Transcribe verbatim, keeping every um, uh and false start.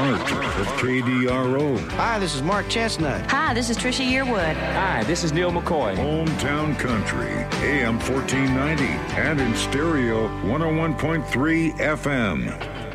Art of K D R O. Hi, this is Mark Chestnut. Hi, this is Trisha Yearwood. Hi, this is Neil McCoy. Hometown Country, A M fourteen ninety, and in stereo, one oh one point three F M.